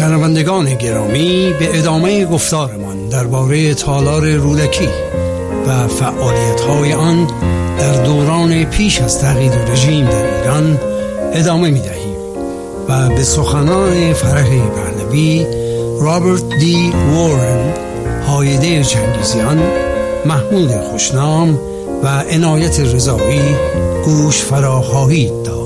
شنوندگان گرامی، به ادامه گفتارمان درباره تالار رودکی و فعالیت‌های آن در دوران پیش از تغییر رژیم در ایران ادامه می‌دهیم و به سخنان فرح پهلوی، رابرت دی وارن، هایده چنگیزیان، محمود خوشنام و عنایت رضایی گوش فرا خواهید داد.